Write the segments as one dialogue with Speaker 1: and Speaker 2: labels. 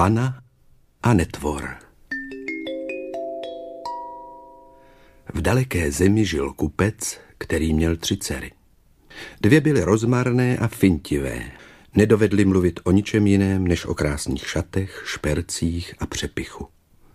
Speaker 1: Pana a netvor. V daleké zemi žil kupec, který měl 3 dcery. 2 byly rozmarné a fintivé. Nedovedly mluvit o ničem jiném, než o krásných šatech, špercích a přepichu.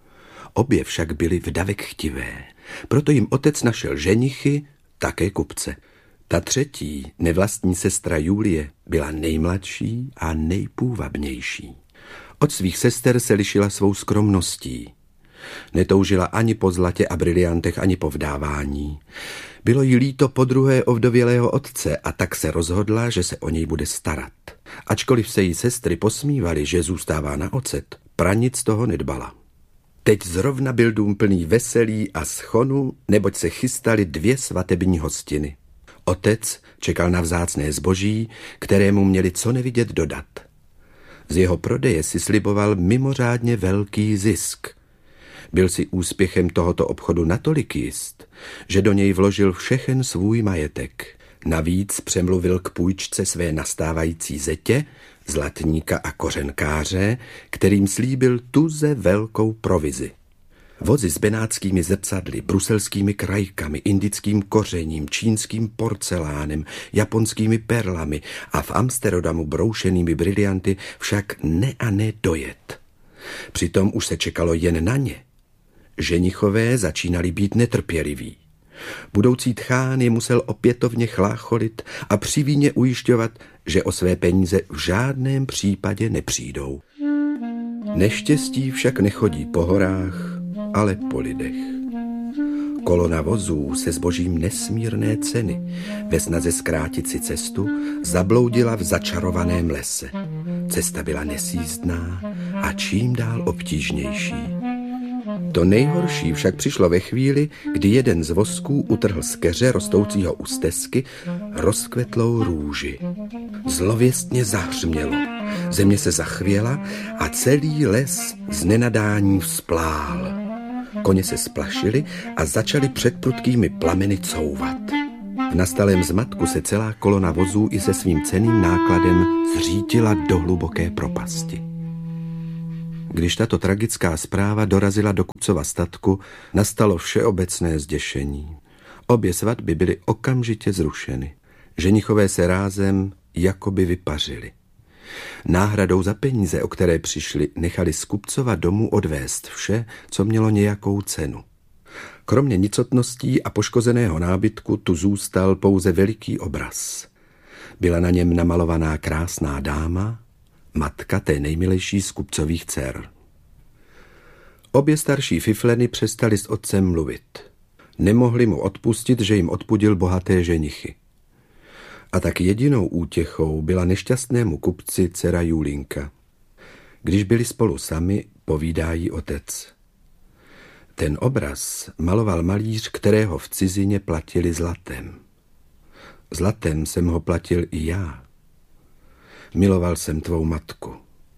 Speaker 1: Obě však byly vdavek chtivé, proto jim otec našel ženichy, také kupce. Ta 3., nevlastní sestra Julie, byla nejmladší a nejpůvabnější. Od svých sester se lišila svou skromností. Netoužila ani po zlatě a briliantech, ani po vdávání. Bylo jí líto podruhé ovdovělého otce a tak se rozhodla, že se o něj bude starat. Ačkoliv se jí sestry posmívaly, že zůstává na ocet, pranic z toho nedbala. Teď zrovna byl dům plný veselí a schonu, neboť se chystaly 2 svatební hostiny. Otec čekal na vzácné zboží, kterému měli co nevidět dodat. Z jeho prodeje si sliboval mimořádně velký zisk. Byl si úspěchem tohoto obchodu natolik jist, že do něj vložil všechen svůj majetek. Navíc přemluvil k půjčce své nastávající zetě, zlatníka a kořenkáře, kterým slíbil tuze velkou provizi. Vozy s benátskými zrcadly, bruselskými krajkami, indickým kořením, čínským porcelánem, japonskými perlami a v Amsterdamu broušenými brilianty však ne a ne dojet. Přitom už se čekalo jen na ně. Ženichové začínali být netrpěliví. Budoucí tchán je musel opětovně chlácholit a při víně ujišťovat, že o své peníze v žádném případě nepřijdou. Neštěstí však nechodí po horách, ale po lidech. Kolona vozů se zbožím nesmírné ceny ve snaze zkrátit si cestu zabloudila v začarovaném lese. Cesta byla nesjízdná a čím dál obtížnější. To nejhorší však přišlo ve chvíli, kdy jeden z vozků utrhl z keře rostoucího u stezky rozkvetlou růži. Zlověstně zahřmělo, země se zachvěla a celý les z nenadání vzplál. Koně se splašili a začali před prudkými plameny couvat. V nastalém zmatku se celá kolona vozů i se svým cenným nákladem zřítila do hluboké propasti. Když tato tragická zpráva dorazila do kupcova statku, nastalo všeobecné zděšení. Obě svatby byly okamžitě zrušeny. Ženichové se rázem jakoby vypařili. Náhradou za peníze, o které přišli, nechali z kupcova domu odvést vše, co mělo nějakou cenu. Kromě nicotností a poškozeného nábytku tu zůstal pouze veliký obraz. Byla na něm namalovaná krásná dáma, matka té nejmilejší z kupcových dcer. Obě starší fifleny přestali s otcem mluvit. Nemohli mu odpustit, že jim odpudil bohaté ženichy. A tak jedinou útěchou byla nešťastnému kupci dcera Julinka. Když byli spolu sami, povídá jí otec. Ten obraz maloval malíř, kterého v cizině platili zlatem. Zlatem jsem ho platil i já. Miloval jsem tvou matku.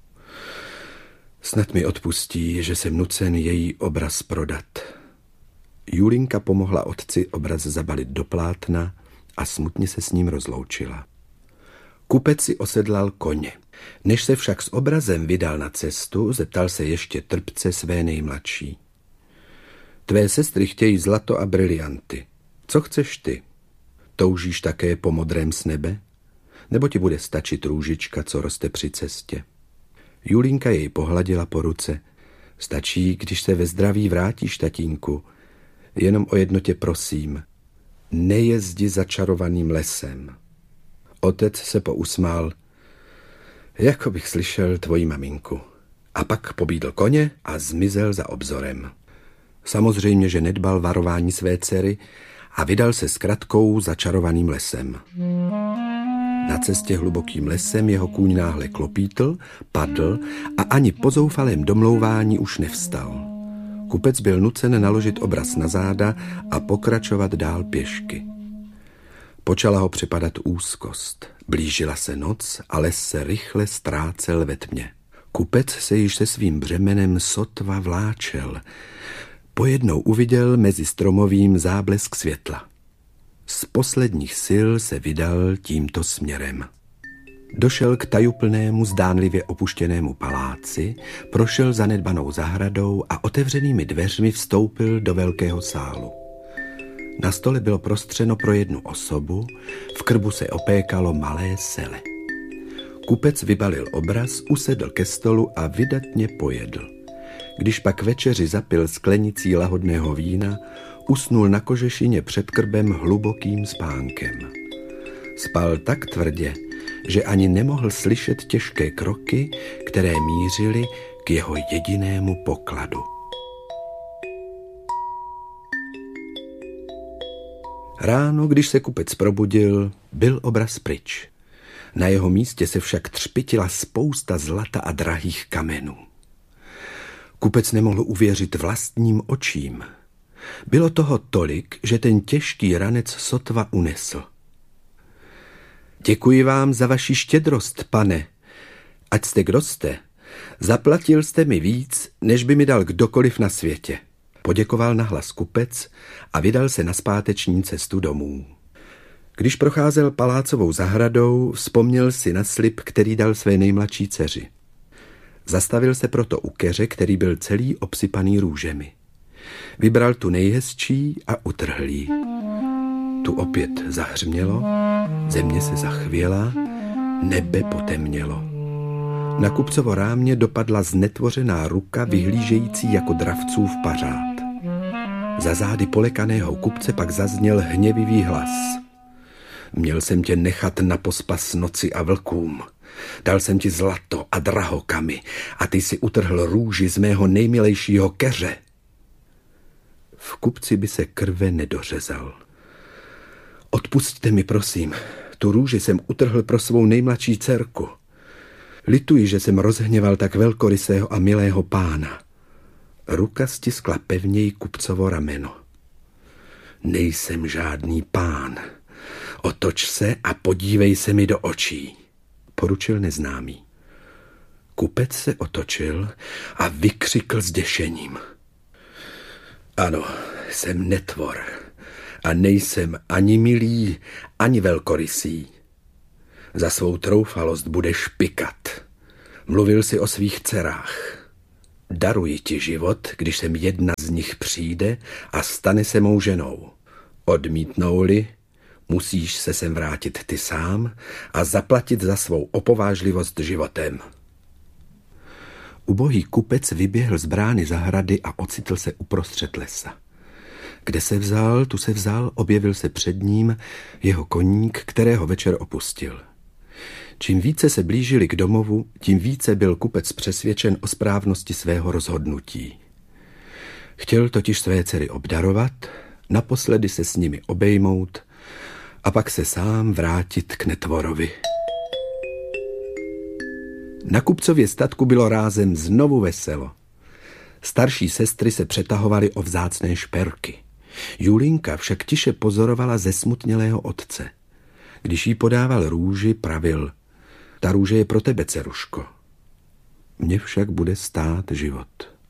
Speaker 1: Snad mi odpustí, že jsem nucen její obraz prodat. Julinka pomohla otci obraz zabalit do plátna a smutně se s ním rozloučila. Kupec si osedlal koně. Než se však s obrazem vydal na cestu, zeptal se ještě trpce své nejmladší. Tvé sestry chtějí zlato a brilianty. Co chceš ty? Toužíš také po modrém s nebe? Nebo ti bude stačit růžička, co roste při cestě? Julinka jej pohladila po ruce. Stačí, když se ve zdraví vrátíš, tatínku. Jenom o jedno tě prosím. Nejezdi začarovaným lesem. Otec se pousmál. Jako bych slyšel tvoji maminku. A pak pobídl koně a zmizel za obzorem. Samozřejmě, že nedbal varování své dcery a vydal se s kratkou začarovaným lesem. Na cestě hlubokým lesem jeho kůň náhle klopítl, padl a ani po zoufalém domlouvání už nevstal. Kupec byl nucen naložit obraz na záda a pokračovat dál pěšky. Počala ho přepadat úzkost. Blížila se noc a les se rychle ztrácel ve tmě. Kupec se již se svým břemenem sotva vláčel. Pojednou uviděl mezi stromovým záblesk světla. Z posledních sil se vydal tímto směrem. Došel k tajuplnému, zdánlivě opuštěnému paláci. paláci, prošel zanedbanou zahradou a otevřenými dveřmi vstoupil do velkého sálu. Na stole bylo prostřeno pro jednu osobu, v krbu se opékalo malé sele. Kupec vybalil obraz, usedl ke stolu a vydatně pojedl. Když pak večeři zapil sklenicí lahodného vína, usnul na kožešině před krbem hlubokým spánkem. Spal tak tvrdě, že ani nemohl slyšet těžké kroky, které mířily k jeho jedinému pokladu. Ráno, když se kupec probudil, byl obraz pryč. Na jeho místě se však třpytila spousta zlata a drahých kamenů. Kupec nemohl uvěřit vlastním očím. Bylo toho tolik, že ten těžký ranec sotva unesl. Děkuji vám za vaši štědrost, pane. Ať jste kdo jste, zaplatil jste mi víc, než by mi dal kdokoliv na světě. Poděkoval nahlas kupec a vydal se na zpáteční cestu domů. Když procházel palácovou zahradou, vzpomněl si na slib, který dal své nejmladší dceři. Zastavil se proto u keře, který byl celý obsypaný růžemi. Vybral tu nejhezčí a utrhl ji. Tu opět zahřmělo, země se zachvěla, nebe potemnělo. Na kupcovo rámě dopadla znetvořená ruka, vyhlížející jako dravcův pařád. Za zády polekaného kupce pak zazněl hněvivý hlas. Měl jsem tě nechat na pospas noci a vlkům. Dal jsem ti zlato a drahokamy a ty si utrhl růži z mého nejmilejšího keře. V kupci by se krve nedořezal. Odpusťte mi, prosím, tu růži jsem utrhl pro svou nejmladší dcerku. Lituji, že jsem rozhněval tak velkorysého a milého pána. Ruka stiskla pevněji kupcovo rameno. Nejsem žádný pán. Otoč se a podívej se mi do očí, poručil neznámý. Kupec se otočil a vykřikl s děšením. Ano, jsem netvor a nejsem ani milý, ani velkorysý. Za svou troufalost budeš pikat. Mluvil jsi o svých dcerách. Daruji ti život, když sem jedna z nich přijde a stane se mou ženou. Odmítnou-li, musíš se sem vrátit ty sám a zaplatit za svou opovážlivost životem. Ubohý kupec vyběhl z brány zahrady a ocitl se uprostřed lesa. Kde se vzal, tu se vzal, objevil se před ním jeho koník, kterého večer opustil. Čím více se blížili k domovu, tím více byl kupec přesvědčen o správnosti svého rozhodnutí. Chtěl totiž své dcery obdarovat, naposledy se s nimi obejmout a pak se sám vrátit k netvorovi. Na kupcově statku bylo rázem znovu veselo. Starší sestry se přetahovaly o vzácné šperky. Julinka však tiše pozorovala zesmutnělého otce. Když jí podával růži, pravil: ta růže je pro tebe, dceruško. Mně však bude stát život.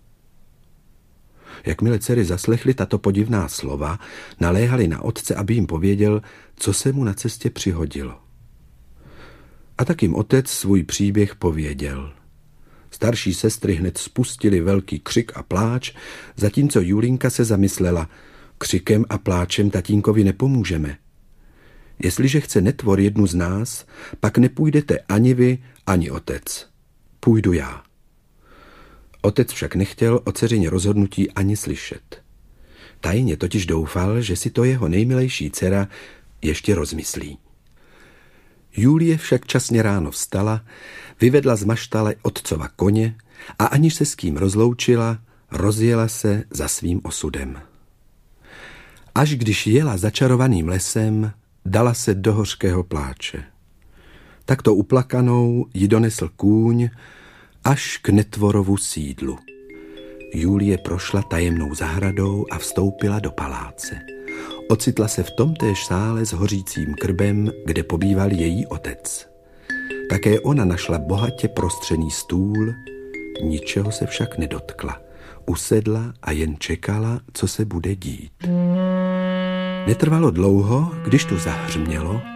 Speaker 1: Jakmile dcery zaslechly tato podivná slova, naléhali na otce, aby jim pověděl, co se mu na cestě přihodilo. A tak jim otec svůj příběh pověděl. Starší sestry hned spustily velký křik a pláč, zatímco Julinka se zamyslela: křikem a pláčem tatínkovi nepomůžeme. Jestliže chce netvor jednu z nás, pak nepůjdete ani vy, ani otec. Půjdu já. Otec však nechtěl o dceřině rozhodnutí ani slyšet. Tajně totiž doufal, že si to jeho nejmilejší dcera ještě rozmyslí. Julie však časně ráno vstala, vyvedla z maštale otcova koně a aniž se s kým rozloučila, rozjela se za svým osudem. Až když jela začarovaným lesem, dala se do hořkého pláče. Takto uplakanou ji donesl kůň až k netvorovu sídlu. Julie prošla tajemnou zahradou a vstoupila do paláce. Ocitla se v tomtéž sále s hořícím krbem, kde pobýval její otec. Také ona našla bohatě prostřený stůl, ničeho se však nedotkla. Usedla a jen čekala, co se bude dít. Netrvalo dlouho, když tu zahřmělo,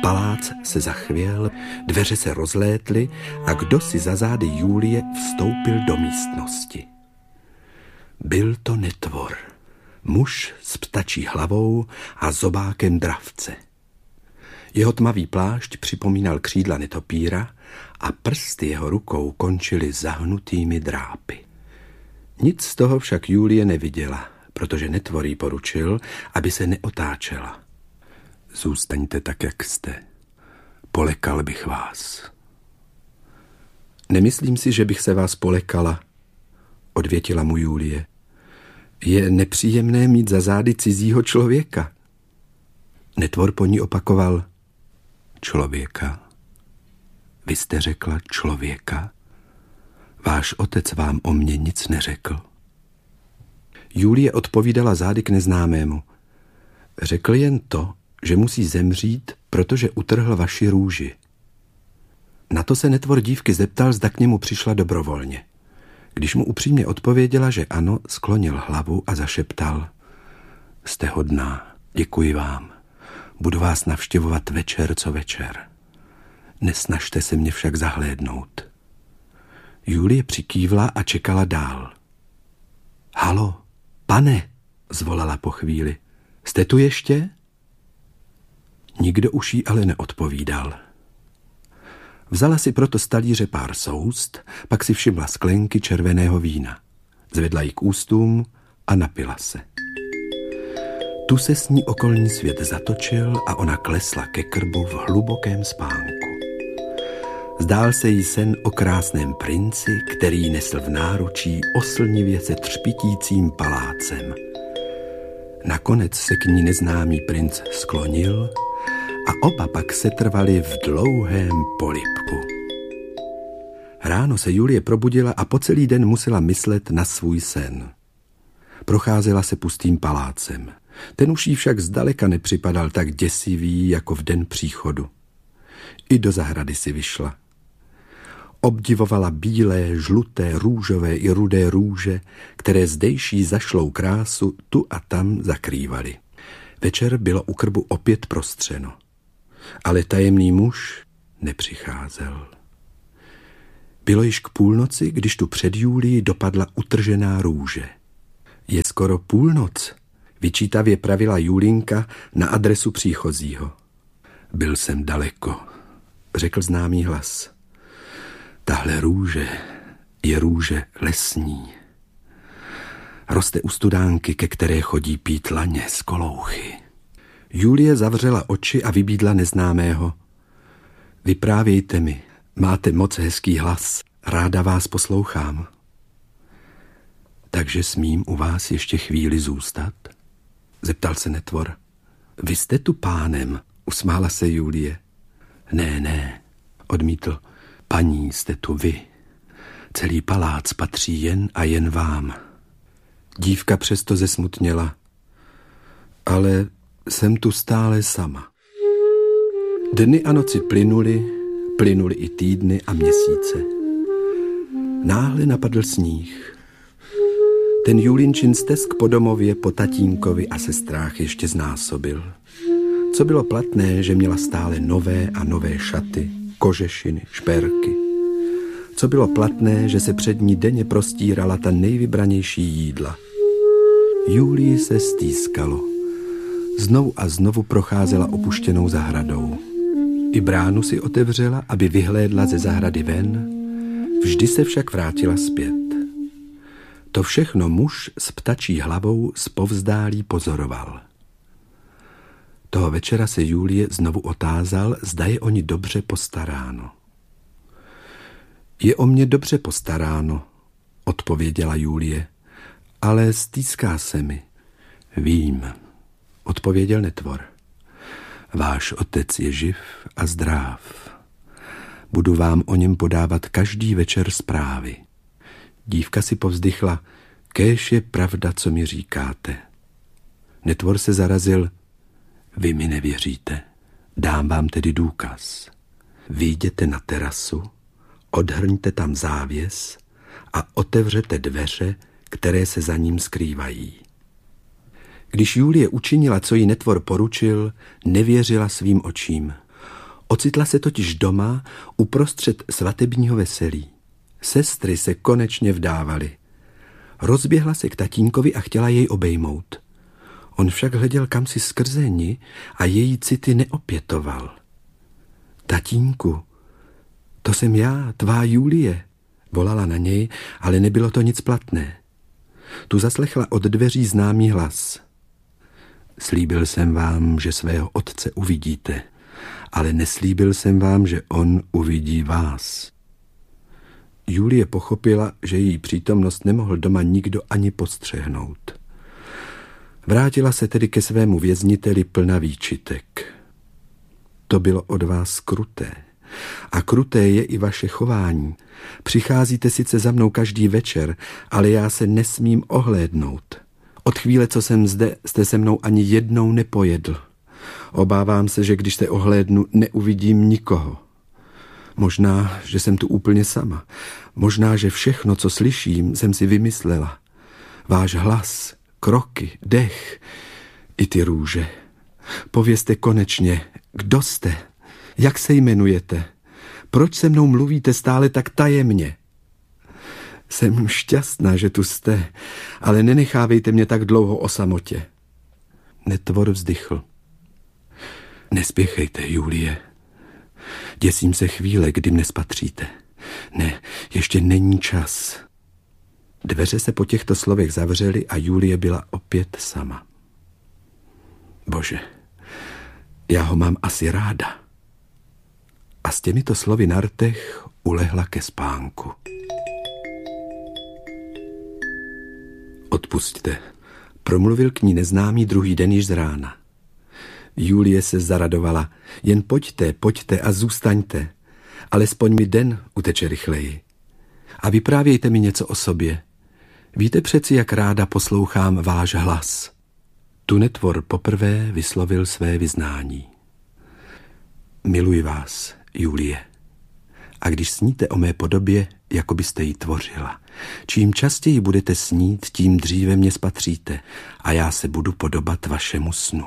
Speaker 1: Palác se zachvěl, dveře se rozlétly a kdosi za zády Julie vstoupil do místnosti. Byl to netvor, muž s ptačí hlavou a zobákem dravce. Jeho tmavý plášť připomínal křídla netopýra a prsty jeho rukou končily zahnutými drápy. Nic z toho však Julie neviděla, protože netvor jí poručil, aby se neotáčela. Zůstaňte tak, jak jste. Polekal bych vás. Nemyslím si, že bych se vás polekala, odvětila mu Julie. Je nepříjemné mít za zády cizího člověka. Netvor po ní opakoval. Člověka. Vy jste řekla člověka? Váš otec vám o mně nic neřekl. Julie odpovídala zády k neznámému. Řekl jen to, že musí zemřít, protože utrhl vaši růži. Na to se netvor dívky zeptal, zda k němu přišla dobrovolně. Když mu upřímně odpověděla, že ano, sklonil hlavu a zašeptal. Jste hodná, děkuji vám. Budu vás navštěvovat večer co večer. Nesnažte se mě však zahlédnout. Julie přikývla a čekala dál. Halo, pane, zvolala po chvíli. Jste tu ještě? Nikdo už jí ale neodpovídal. Vzala si proto z talíře pár soust, pak si všimla sklenky červeného vína. Zvedla ji k ústům a napila se. Tu se s ní okolní svět zatočil a ona klesla ke krbu v hlubokém spánku. Zdál se jí sen o krásném princi, který nesl v náručí oslnivě se třpitícím palácem. Nakonec se k ní neznámý princ sklonil a oba pak se trvali v dlouhém polibku. Ráno se Julie probudila a po celý den musela myslet na svůj sen. Procházela se pustým palácem. Ten už jí však zdaleka nepřipadal tak děsivý jako v den příchodu. I do zahrady si vyšla. Obdivovala bílé, žluté, růžové i rudé růže, které zdejší zašlou krásu tu a tam zakrývaly. Večer bylo u krbu opět prostřeno. Ale tajemný muž nepřicházel. Bylo již k půlnoci, když tu před Julií dopadla utržená růže. Je skoro půlnoc, vyčítavě pravila Julinka na adresu příchozího. Byl jsem daleko, řekl známý hlas. Tahle růže je růže lesní. Roste u studánky, ke které chodí pít laně z kolouchy. Julie zavřela oči a vybídla neznámého. Vyprávějte mi, máte moc hezký hlas, ráda vás poslouchám. Takže smím u vás ještě chvíli zůstat? Zeptal se netvor. Vy jste tu pánem, usmála se Julie. Ne, odmítl. Paní, jste tu vy. Celý palác patří jen a jen vám. Dívka přesto zesmutněla. Ale jsem tu stále sama. Dny a noci plynuly i týdny a měsíce. Náhle napadl sníh. Ten Julinčin stesk po domově, po tatínkovi a sestrách ještě znásobil. Co bylo platné, že měla stále nové a nové šaty, kožešiny, šperky. Co bylo platné, že se před ní denně prostírala ta nejvybranější jídla. Julii se stýskalo. Znovu a znovu procházela opuštěnou zahradou. I bránu si otevřela, aby vyhlédla ze zahrady ven, vždy se však vrátila zpět. To všechno muž s ptačí hlavou zpovzdálí pozoroval. Toho večera se Julie znovu otázal, zda je o ní dobře postaráno. Je o mě dobře postaráno, odpověděla Julie, ale stýská se mi. Vím, odpověděl netvor. Váš otec je živ a zdrav. Budu vám o něm podávat každý večer zprávy. Dívka si povzdychla, kéž je pravda, co mi říkáte. Netvor se zarazil, vy mi nevěříte, dám vám tedy důkaz. Vyjděte na terasu, odhrňte tam závěs a otevřete dveře, které se za ním skrývají. Když Julie učinila, co jí netvor poručil, nevěřila svým očím. Ocitla se totiž doma uprostřed svatebního veselí. Sestry se konečně vdávaly. Rozběhla se k tatínkovi a chtěla jej obejmout. On však hleděl kamsi skrze ni a její city neopětoval. Tatínku, to jsem já, tvá Julie, volala na něj, ale nebylo to nic platné. Tu zaslechla od dveří známý hlas. Slíbil jsem vám, že svého otce uvidíte, ale neslíbil jsem vám, že on uvidí vás. Julie pochopila, že její přítomnost nemohl doma nikdo ani postřehnout. Vrátila se tedy ke svému vězniteli plna výčitek. To bylo od vás kruté. A kruté je i vaše chování. Přicházíte sice za mnou každý večer, ale já se nesmím ohlédnout. Od chvíle, co jsem zde, jste se mnou ani jednou nepojedl. Obávám se, že když se ohlédnu, neuvidím nikoho. Možná, že jsem tu úplně sama. Možná, že všechno, co slyším, jsem si vymyslela. Váš hlas, kroky, dech, i ty růže. Povězte konečně, kdo jste, jak se jmenujete, proč se mnou mluvíte stále tak tajemně. Jsem šťastná, že tu jste, ale nenechávejte mě tak dlouho o samotě. Netvor vzdychl. Nespěchejte, Julie. Děsím se chvíle, kdy mne spatříte. Ne, ještě není čas. Dveře se po těchto slovech zavřely a Julie byla opět sama. Bože, já ho mám asi ráda. A s těmito slovy na rtech ulehla ke spánku. Odpusťte, promluvil k ní neznámý druhý den již z rána. Julie se zaradovala. Jen pojďte a zůstaňte. Alespoň mi den uteče rychleji. A vyprávějte mi něco o sobě. Víte přeci, jak ráda poslouchám váš hlas. Tu Netvor poprvé vyslovil své vyznání. Miluji vás, Julie. A když sníte o mé podobě, jako byste ji tvořila. Čím častěji budete snít, tím dříve mě spatříte a já se budu podobat vašemu snu.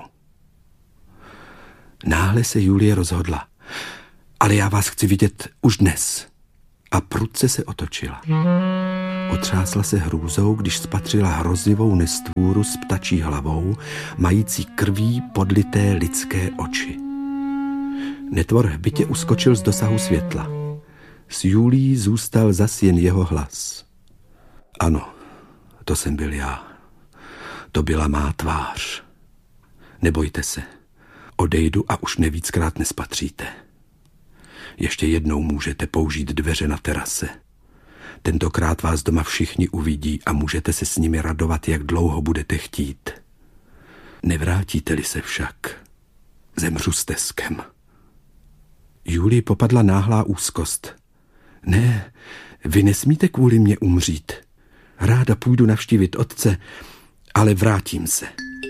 Speaker 1: Náhle se Julie rozhodla. Ale já vás chci vidět už dnes. A prudce se otočila. Otřásla se hrůzou, když spatřila hrozivou nestvůru s ptačí hlavou, mající krví podlité lidské oči. Netvor hbitě uskočil z dosahu světla. S Julií zůstal zas jen jeho hlas. Ano, to jsem byl já. To byla má tvář. Nebojte se. Odejdu a už nevíckrát nespatříte. Ještě jednou můžete použít dveře na terase. Tentokrát vás doma všichni uvidí a můžete se s nimi radovat, jak dlouho budete chtít. Nevrátíte-li se však, zemřu s teskem. Julii popadla náhlá úzkost. Ne, vy nesmíte kvůli mě umřít. Ráda půjdu navštívit otce, ale vrátím se.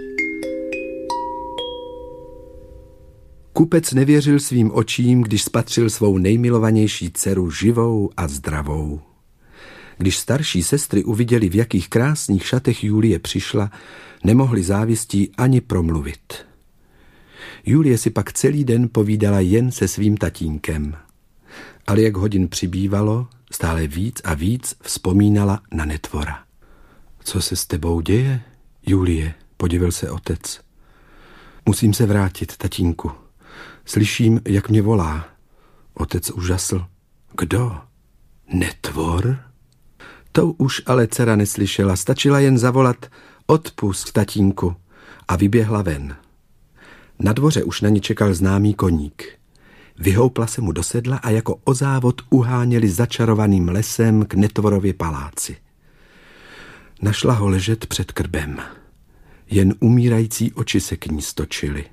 Speaker 1: Kupec nevěřil svým očím, když spatřil svou nejmilovanější dceru živou a zdravou. Když starší sestry uviděli, v jakých krásných šatech Julie přišla, nemohli závistí ani promluvit. Julie si pak celý den povídala jen se svým tatínkem. Ale jak hodin přibývalo, stále víc a víc vzpomínala na Netvora. Co se s tebou děje, Julie? Podivil se otec. Musím se vrátit, tatínku. Slyším, jak mě volá. Otec užasl. Kdo? Netvor? To už ale dcera neslyšela, stačila jen zavolat odpust, tatínku, a vyběhla ven. Na dvoře už na ní čekal známý koník. Vyhoupla se mu do sedla a jako o závod uháněli začarovaným lesem k Netvorově paláci. Našla ho ležet před krbem. Jen umírající oči se k ní stočily.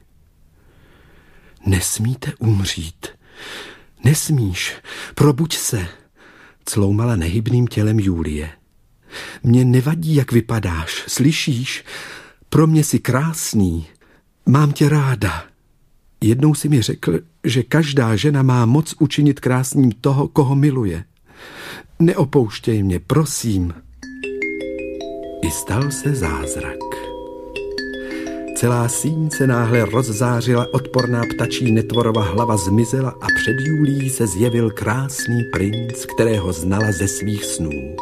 Speaker 1: Nesmíte umřít. Nesmíš. Probuď se. Cloumala nehybným tělem Julie. Mně nevadí, jak vypadáš. Slyšíš? Pro mě jsi krásný. Mám tě ráda. Jednou si mi řekl, že každá žena má moc učinit krásným toho, koho miluje. Neopouštěj mě, prosím. I stal se zázrak. Celá síň se náhle rozzářila, odporná ptačí netvorova hlava zmizela a před Julií se zjevil krásný princ, kterého znala ze svých snů.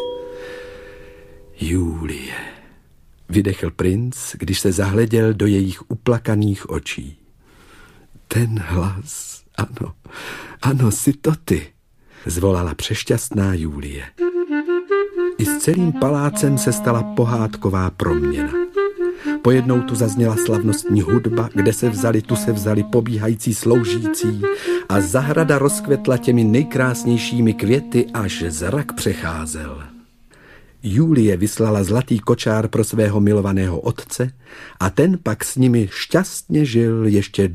Speaker 1: Julie, vydechl princ, když se zahleděl do jejich uplakaných očí. Ten hlas, ano, jsi to ty, zvolala přešťastná Julie. I s celým palácem se stala pohádková proměna. Pojednou tu zazněla slavnostní hudba, kde se vzali, tu se vzali pobíhající sloužící a zahrada rozkvetla těmi nejkrásnějšími květy, až zrak přecházel. Julie vyslala zlatý kočár pro svého milovaného otce a ten pak s nimi šťastně žil ještě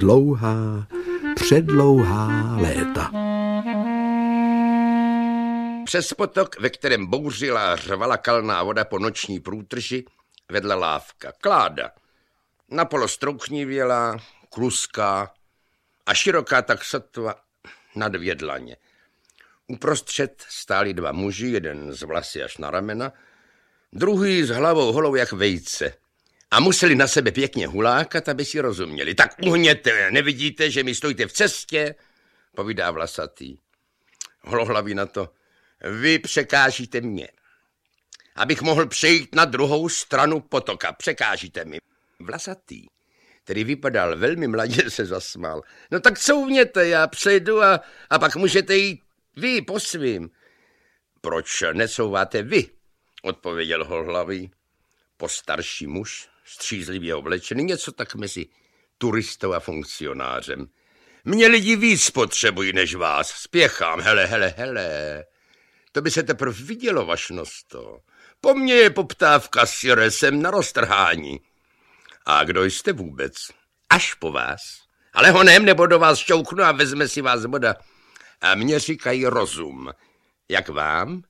Speaker 1: předlouhá léta.
Speaker 2: Přes potok, ve kterém bouřila a řvala kalná voda po noční průtrži, vedla lávka, kláda, napolo strouchnivělá, kluská a široká tak sotva na 2 dlaně. Uprostřed stáli 2 muži, jeden z vlasy až na ramena, druhý s hlavou holou jak vejce. A museli na sebe pěkně hulákat, aby si rozuměli. Tak uhněte, nevidíte, že mi stojíte v cestě? Povídá vlasatý. Holohlavý na to. Vy překážíte mě. Abych mohl přejít na druhou stranu potoka. Překážíte mi. Vlasatý, který vypadal velmi mladě, se zasmál. No tak couvněte, já přejdu a pak můžete jít vy po svým. Proč necouváte vy? Odpověděl holohlavý. Postarší muž, střízlivě oblečený, něco tak mezi turistou a funkcionářem. Mě lidi víc potřebují než vás. Spěchám, hele. To by se teprve vidělo, vašnosto. Po mně je poptávka s jsem na roztrhání. A kdo jste vůbec? Až po vás. Ale honem, nebo do vás šťouknu a vezme si vás voda. A mě říkají rozum. Jak vám?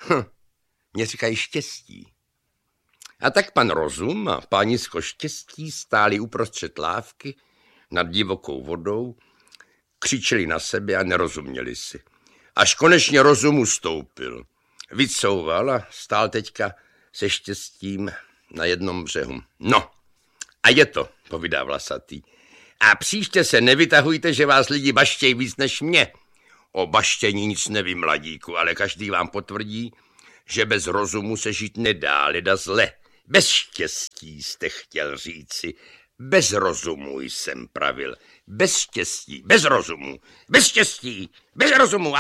Speaker 2: Mě říkají štěstí. A tak pan Rozum a pánisko Štěstí stáli uprostřed lávky nad divokou vodou, křičeli na sebe a nerozuměli si. Až konečně Rozum ustoupil. Vycouval a stál teďka se Štěstím na jednom břehu. No, a je to, povídá vlasatý. A příště se nevytahujte, že vás lidi baštějí víc než mě. O baštění nic nevím, mladíku, ale každý vám potvrdí, že bez rozumu se žít nedá, leda zle. Bez štěstí jste chtěl říci. Bez rozumu jsem pravil. Bez štěstí, bez rozumu. Bez štěstí, bez rozumu.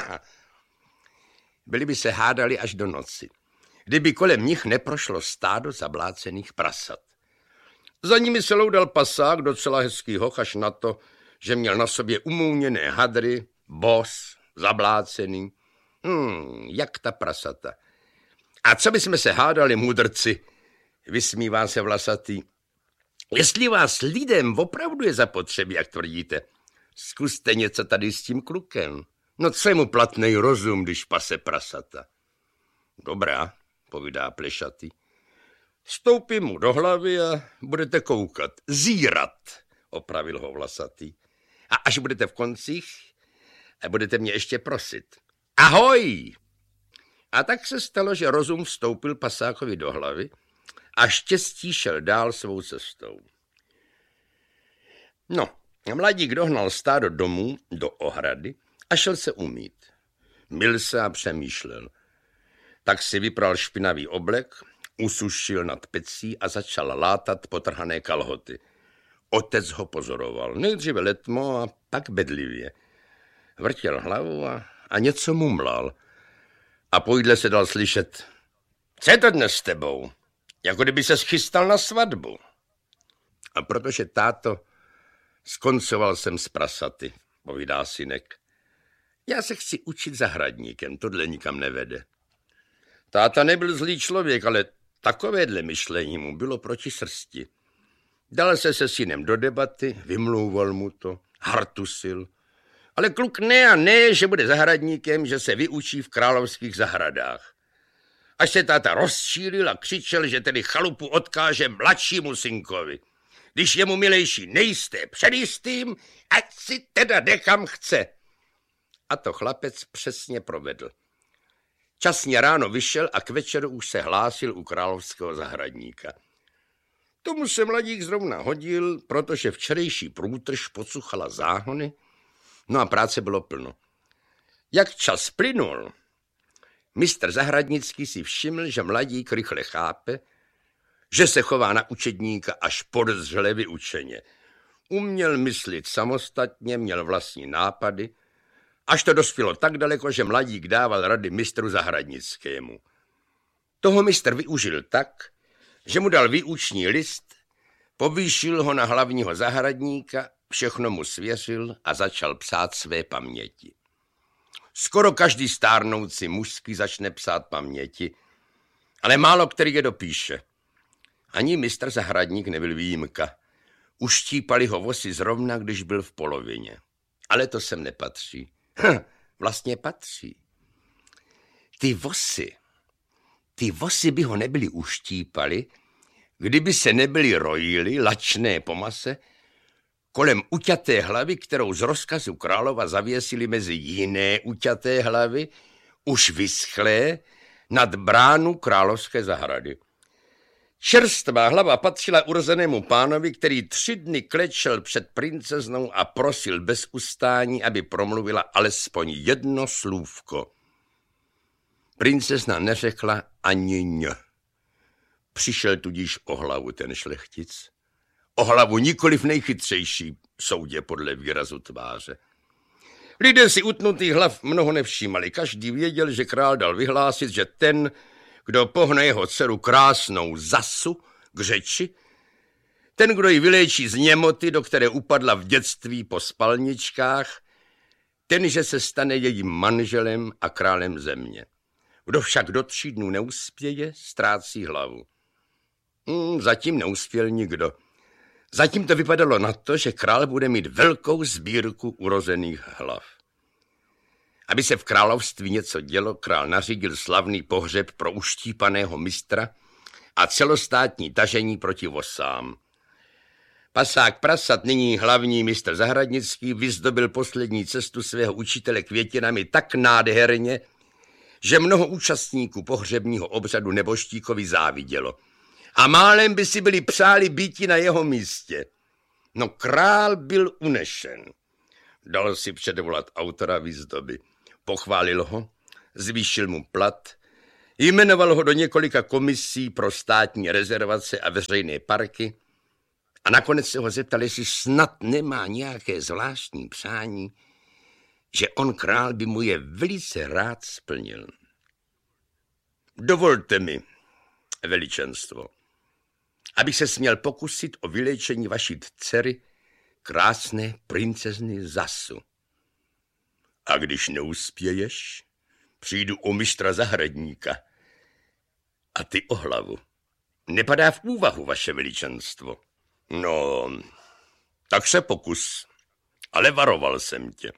Speaker 2: Byli by se hádali až do noci, kdyby kolem nich neprošlo stádo zablácených prasat. Za nimi se loudal pasák, docela hezký hoch, až na to, že měl na sobě umouněné hadry, bos, zablácený. Jak ta prasata. A co bychom se hádali, mudrci, vysmívá se vlasatý. Jestli vás lidem opravdu je zapotřebí, jak tvrdíte, zkuste něco tady s tím klukem. No co je mu platnej rozum, když pase prasata? Dobrá, povídá plešatý. Stoupím mu do hlavy a budete koukat. Zírat, opravil ho vlasatý. A až budete v koncích, budete mě ještě prosit. Ahoj! A tak se stalo, že rozum vstoupil pasákovi do hlavy a Štěstí šel dál svou cestou. No, mladík dohnal stádo domů, do ohrady a šel se umýt. Myl se a přemýšlel. Tak si vypral špinavý oblek, usušil nad pecí a začal látat potrhané kalhoty. Otec ho pozoroval, nejdříve letmo a pak bedlivě. Vrtěl hlavu a něco mumlal. A po jídle se dal slyšet. Co je to dnes s tebou? Jako kdyby se schystal na svatbu. A protože táto, skoncoval jsem s prasaty, povídá synek. Já se chci učit zahradníkem, tohle nikam nevede. Táta nebyl zlý člověk, ale takovéhle myšlení mu bylo proti srsti. Dal se synem do debaty, vymlouval mu to, hartusil. Ale kluk ne, že bude zahradníkem, že se vyučí v královských zahradách. Až se táta rozčílil a křičel, že tedy chalupu odkáže mladšímu synkovi. Když je mu milejší nejisté před jistým, ať si teda dekam chce. A to chlapec přesně provedl. Časně ráno vyšel a k večeru už se hlásil u královského zahradníka. Tomu se mladík zrovna hodil, protože včerejší průtrž pocuchala záhony, no a práce bylo plno. Jak čas plynul, mistr Zahradnický si všiml, že mladík rychle chápe, že se chová na učedníka až podezřele vyučeně. Uměl myslit samostatně, měl vlastní nápady, až to dospělo tak daleko, že mladík dával rady mistru Zahradnickému. Toho mistr využil tak, že mu dal výuční list, povýšil ho na hlavního zahradníka, všechno mu svěřil a začal psát své paměti. Skoro každý stárnoucí mužský začne psát paměti, ale málo který je dopíše. Ani mistr Zahradník nebyl výjimka. Uštípali ho vosi zrovna, když byl v polovině. Ale to sem nepatří. Vlastně patří. Ty vosy by ho nebyli uštípali, kdyby se nebyli rojili, lačné po mase, kolem uťaté hlavy, kterou z rozkazu králova zavěsili mezi jiné uťaté hlavy, už vyschlé, nad bránu královské zahrady. Čerstvá hlava patřila urozenému pánovi, který 3 dny klečel před princeznou a prosil bez ustání, aby promluvila alespoň jedno slůvko. Princezna neřekla ani ň. Přišel tudíž o hlavu ten šlechtic. O hlavu nikoliv nejchytřejší, soudě podle výrazu tváře. Lidé si utnutých hlav mnoho nevšímali. Každý věděl, že král dal vyhlásit, že ten, kdo pohne jeho dceru krásnou Zasu k řeči, ten, kdo ji vyléčí z němoty, do které upadla v dětství po spalničkách, ten, že se stane jejím manželem a králem země. Kdo však do 3 dnů neuspěje, ztrácí hlavu. Zatím neuspěl nikdo. Zatím to vypadalo na to, že král bude mít velkou sbírku urozených hlav. Aby se v království něco dělo, král nařídil slavný pohřeb pro uštípaného mistra a celostátní tažení proti vosám. Pasák prasat, nyní hlavní mistr Zahradnický, vyzdobil poslední cestu svého učitele květinami tak nádherně, že mnoho účastníků pohřebního obřadu neboštíkovi závidělo. A málem by si byli přáli býti na jeho místě. No král byl unešen. Dal si předvolat autora výzdoby. Pochválil ho, zvýšil mu plat, jmenoval ho do několika komisí pro státní rezervace a veřejné parky a nakonec se ho zeptal, jestli snad nemá nějaké zvláštní přání, že on král by mu je velice rád splnil. Dovolte mi, veličenstvo, abych se směl pokusit o vyléčení vaší dcery, krásné princezny Zasu. A když neuspěješ, přijdu o mistra Zahradníka a ty o hlavu. Nepadá v úvahu, vaše veličenstvo. No, tak se pokus, ale varoval jsem tě.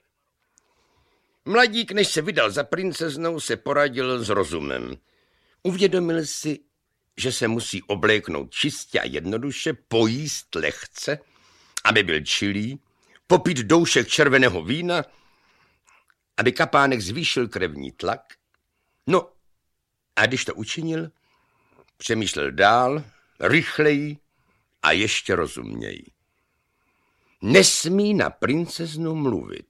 Speaker 2: Mladík, než se vydal za princeznou, se poradil s rozumem. Uvědomil si, že se musí obléknout čistě a jednoduše, pojíst lehce, aby byl čilý, popít doušek červeného vína, aby kapánek zvýšil krevní tlak. No, a když to učinil, přemýšlel dál, rychleji a ještě rozumněji. Nesmí na princeznu mluvit.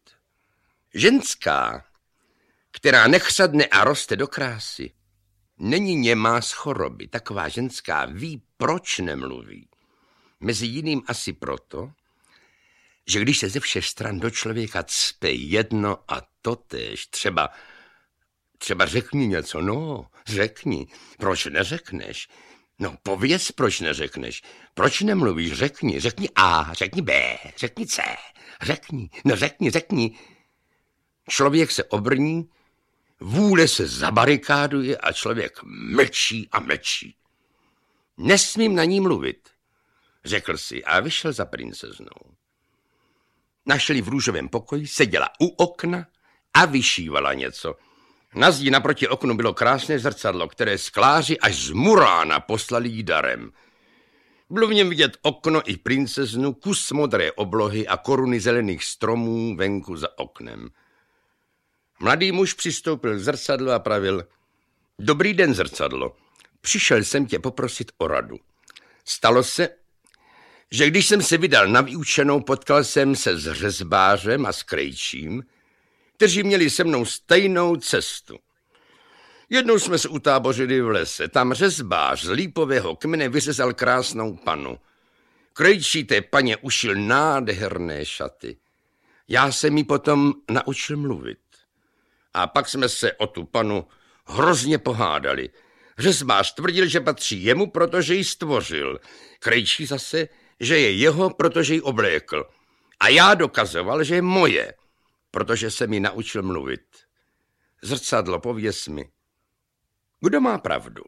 Speaker 2: Ženská, která nechřadne a roste do krásy, není němá z choroby. Taková ženská ví, proč nemluví. Mezi jiným asi proto, že když se ze všech stran do člověka cpe jedno a totéž, třeba řekni něco, no, řekni, proč neřekneš? No, pověz, proč neřekneš. Proč nemluvíš, řekni A, řekni B, řekni C, řekni. Člověk se obrní, vůle se zabarikáduje a člověk mlčí a mlčí. Nesmím na ní mluvit, řekl si a vyšel za princeznou. Našli v růžovém pokoji, seděla u okna a vyšívala něco. Na zdi naproti oknu bylo krásné zrcadlo, které skláři až z Murána poslali jí darem. Bylo v něm vidět okno i princeznu, kus modré oblohy a koruny zelených stromů venku za oknem. Mladý muž přistoupil k zrcadlu a pravil: Dobrý den, zrcadlo. Přišel jsem tě poprosit o radu. Stalo se, že když jsem se vydal na vyučenou, potkal jsem se s řezbářem a s krejčím, kteří měli se mnou stejnou cestu. Jednou jsme se utábořili v lese. Tam řezbář z lípového kmene vyřezal krásnou panu. Krejčí té paně ušil nádherné šaty. Já jsem jí potom naučil mluvit. A pak jsme se o tu panu hrozně pohádali. Řezbář tvrdil, že patří jemu, protože ji stvořil. Krejčí zase, že je jeho, protože ji oblékl. A já dokazoval, že je moje, protože jsem ji naučil mluvit. Zrcadlo, pověz mi, kdo má pravdu?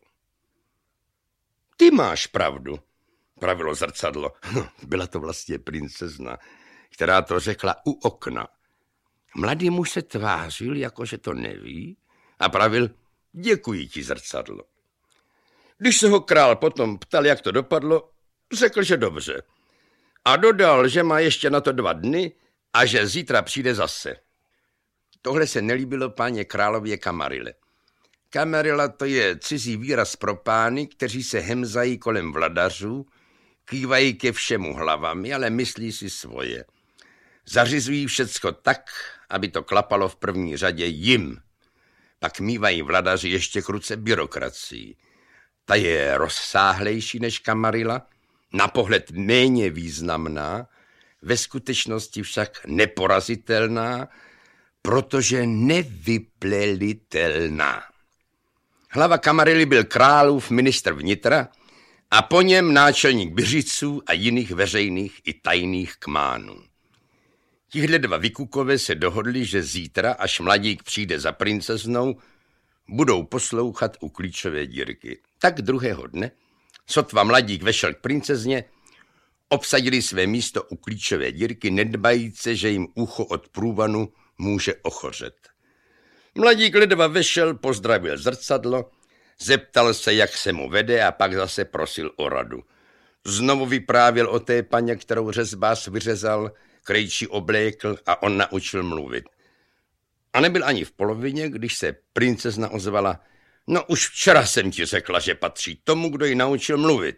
Speaker 2: Ty máš pravdu, pravilo zrcadlo. Byla to vlastně princezna, která to řekla u okna. Mladý muž se tvářil, jakože to neví, a pravil, děkuji ti, zrcadlo. Když se ho král potom ptal, jak to dopadlo, řekl, že dobře. A dodal, že má ještě na to 2 dny a že zítra přijde zase. Tohle se nelíbilo páně králově Kamarile. Kamarila to je cizí výraz pro pány, kteří se hemzají kolem vladařů, kývají ke všemu hlavami, ale myslí si svoje. Zařizují všecko tak, aby to klapalo v první řadě jim. Pak mívají vladaři ještě kruce byrokracii. Ta je rozsáhlejší než Kamarila, na pohled méně významná, ve skutečnosti však neporazitelná, protože nevyplelitelná. Hlava Kamarily byl králův ministr vnitra a po něm náčelník Byřiců a jiných veřejných i tajných kmánů. Tihle 2 vykukové se dohodli, že zítra, až mladík přijde za princeznou, budou poslouchat u klíčové dírky. Tak druhého dne, sotva mladík vešel k princezně, obsadili své místo u klíčové dírky, nedbajíce, že jim ucho od průvanu může ochořet. Mladík ledva vešel, pozdravil zrcadlo, zeptal se, jak se mu vede, a pak zase prosil o radu. Znovu vyprávěl o té paně, kterou řezbář vyřezal, krejčí oblékl a on naučil mluvit. A nebyl ani v polovině, když se princezna ozvala, no už včera jsem ti řekla, že patří tomu, kdo ji naučil mluvit.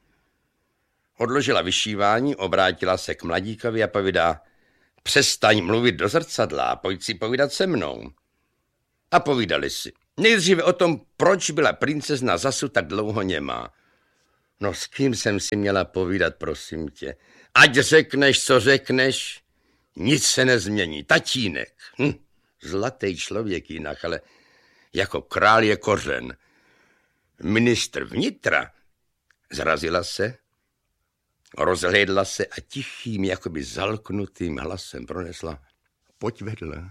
Speaker 2: Odložila vyšívání, obrátila se k mladíkovi a povídá, přestaň mluvit do zrcadla a pojď si povídat se mnou. A povídali si. Nejdříve o tom, proč byla princezna Zasu tak dlouho němá. No s kým jsem si měla povídat, prosím tě? Ať řekneš, co řekneš, nic se nezmění. Tatínek. Zlatý člověk jinak, ale jako král je kořen. Ministr vnitra. Zrazila se, rozhlédla se a tichým, jakoby zalknutým hlasem pronesla, pojď vedle.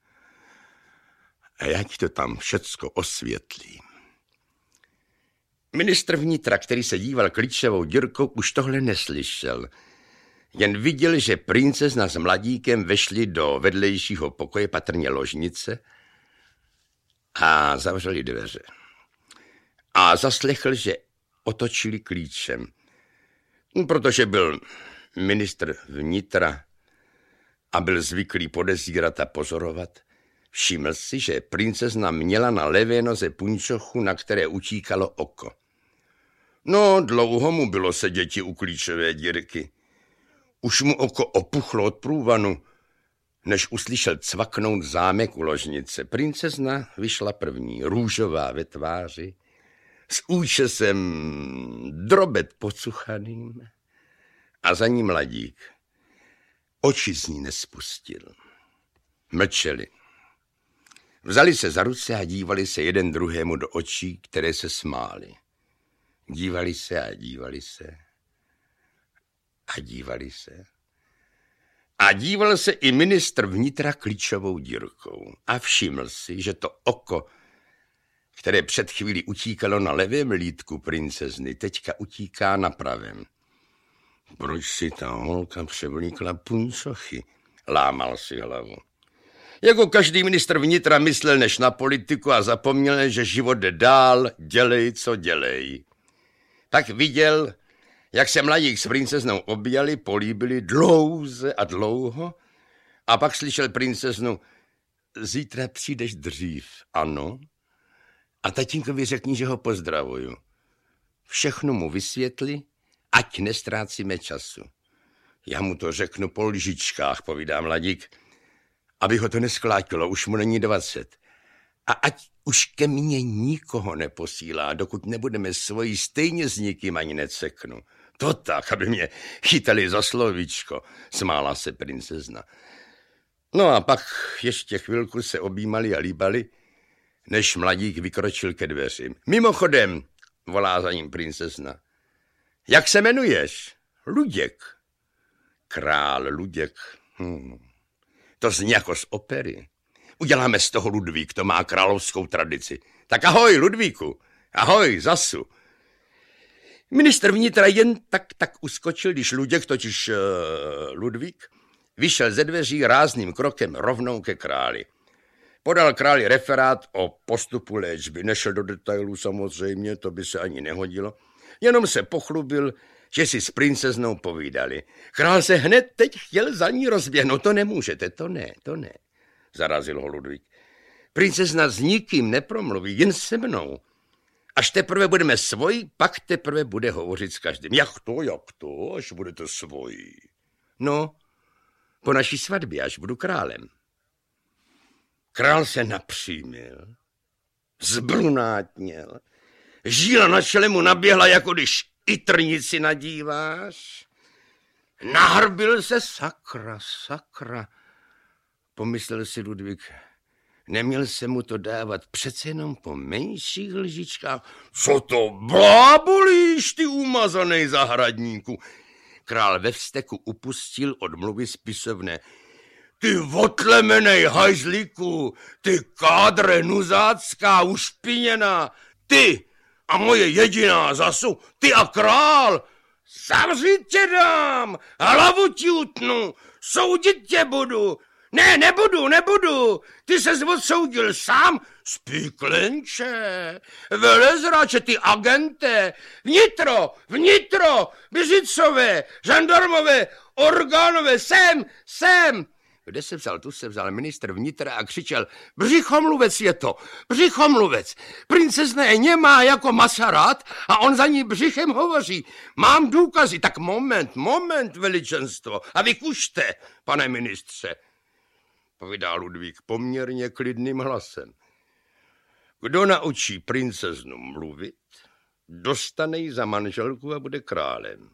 Speaker 2: A já ti to tam všecko osvětlím. Ministr vnitra, který se díval klíčovou dírkou, už tohle neslyšel. Jen viděl, že princezna s mladíkem vešli do vedlejšího pokoje, patrně ložnice, a zavřeli dveře. A zaslechl, že otočili klíčem. Protože byl ministr vnitra a byl zvyklý podezírat a pozorovat, všiml si, že princezna měla na levé noze punčochu, na které utíkalo oko. No, dlouho mu bylo seděti u klíčové dírky. Už mu oko opuchlo od průvanu, než uslyšel cvaknout zámek u ložnice. Princezna vyšla první, růžová ve tváři, s účesem drobet pocuchaným a za ní mladík. Oči z ní nespustil. Mlčeli. Vzali se za ruce a dívali se jeden druhému do očí, které se smály. Dívali se a dívali se a dívali se. A díval se i ministr vnitra klíčovou dírkou a všiml si, že to oko, které před chvílí utíkalo na levém lítku princezny, teďka utíká na pravém. Proč si ta holka převlíkla punčochy? Lámal si hlavu. Jako každý ministr vnitra myslel než na politiku a zapomněl, že život jde dál, dělej, co dělej. Tak viděl, jak se mladík s princeznou objali, políbili dlouze a dlouho, a pak slyšel princeznu, zítra přijdeš dřív, ano, a tatínkovi řekni, že ho pozdravuju. Všechno mu vysvětli ať nestrácíme času. Já mu to řeknu po lžičkách, povídá mladík, aby ho to nesklátilo, už mu není 20. A ať už ke mně nikoho neposílá, dokud nebudeme svoji, stejně s nikým ani neceknu. To tak, aby mě chytali za slovíčko, smála se princezna. No a pak ještě chvilku se objímali a líbali, než mladík vykročil ke dveřím. Mimochodem, volá za ním princezna. Jak se jmenuješ? Luděk. Král Luděk. To zní jako z opery. Uděláme z toho Ludvík, to má královskou tradici. Tak ahoj, Ludvíku. Ahoj, zasu. Ministr vnitra jen tak uskočil, když Luděk, totiž Ludvík, vyšel ze dveří rázným krokem rovnou ke králi. Podal králi referát o postupu léčby. Nešel do detailů samozřejmě, to by se ani nehodilo. Jenom se pochlubil, že si s princeznou povídali. Král se hned teď chtěl za ní rozběhnout. To nemůžete, to ne. Zarazil ho Ludvík. Princezna s nikým nepromluví, jen se mnou. Až teprve budeme svoji, pak teprve bude hovořit s každým. Jak to, až budete svoji? No, po naší svatbě, až budu králem. Král se napřímil, zbrunátněl, žíla na čele mu naběhla, jako když i trnici nadíváš. Nahrbil se, sakra. Pomyslel si Ludvík, neměl se mu to dávat přece jenom po menších lžičkách. Co to blábolíš, ty umazanej zahradníku? Král ve vzteku upustil od mluvy spisovné. Ty otlemenej hajzlíku, ty kádre nuzácká, ušpiněná, ty a moje jediná zasu, ty a král, zavřít tě dám, hlavu ti utnu, soudit tě budu. Ne, nebudu, ty ses odsoudil sám, spíklenče, velezráče, ty agente, vnitro, Běžicové, žandarmové, orgánové, sem. Kde se vzal? Tu se vzal ministr vnitra a křičel, břichomluvec je to, břichomluvec. Princezna je němá jako masarat a on za ní břichem hovoří. Mám důkazy, tak moment, veličenstvo. A vy kušte, pane ministře, povídá Ludvík poměrně klidným hlasem. Kdo naučí princeznu mluvit, dostane ji za manželku a bude králem.